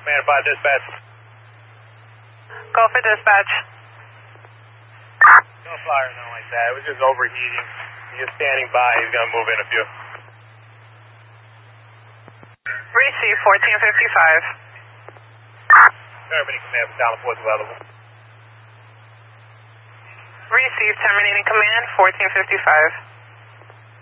Command 5 dispatch. Go for dispatch. No flyer, nothing like that. It was just overheating. He's just standing by. He's going to move in a few. Receive 1455. Terminating command for down force available. Receive terminating command 1455.